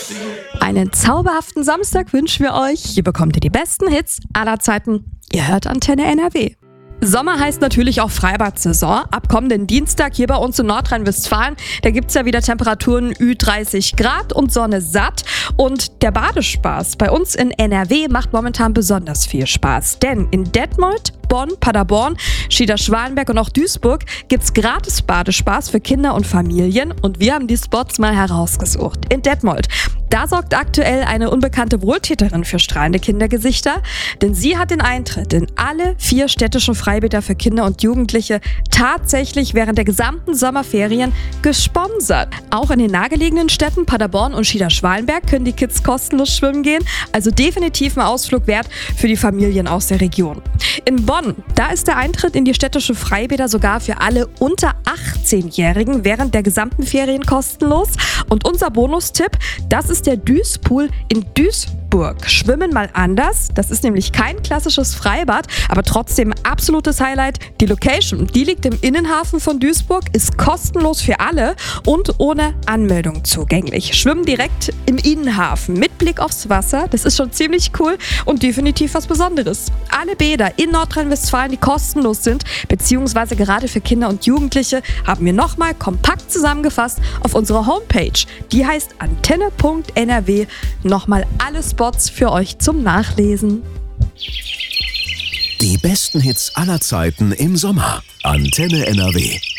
Einen zauberhaften Samstag wünschen wir euch. Hier bekommt ihr die besten Hits aller Zeiten. Ihr hört Antenne NRW. Sommer heißt natürlich auch Freibad-Saison. Ab kommenden Dienstag hier bei uns in Nordrhein-Westfalen, da gibt's ja wieder Temperaturen Ü30 Grad und Sonne satt. Und der Badespaß bei uns in NRW macht momentan besonders viel Spaß. Denn in Detmold, Bonn, Paderborn, Schieder-Schwalenberg und auch Duisburg gibt's gratis Badespaß für Kinder und Familien. Und wir haben die Spots mal herausgesucht. In Detmold, da sorgt aktuell eine unbekannte Wohltäterin für strahlende Kindergesichter. Denn sie hat den Eintritt in alle 4 städtischen Freibäder für Kinder und Jugendliche tatsächlich während der gesamten Sommerferien gesponsert. Auch in den nahegelegenen Städten Paderborn und Schieder-Schwalenberg können die Kids kostenlos schwimmen gehen. Also definitiv ein Ausflug wert für die Familien aus der Region. In Bonn, da ist der Eintritt in die städtische Freibäder sogar für alle unter 18-Jährigen während der gesamten Ferien kostenlos. Und unser Bonustipp, das ist der Duispool in Duisburg. Schwimmen mal anders, das ist nämlich kein klassisches Freibad, aber trotzdem ein absolutes Highlight. Die Location, die liegt im Innenhafen von Duisburg, ist kostenlos für alle und ohne Anmeldung zugänglich. Schwimmen direkt im Innenhafen mit Blick aufs Wasser, das ist schon ziemlich cool und definitiv was Besonderes. Alle Bäder in Nordrhein-Westfalen, die kostenlos sind, beziehungsweise gerade für Kinder und Jugendliche, haben wir nochmal kompakt zusammengefasst auf unserer Homepage. Die heißt antenne.nrw. Nochmal alle Spots für euch zum Nachlesen. Die besten Hits aller Zeiten im Sommer. Antenne NRW.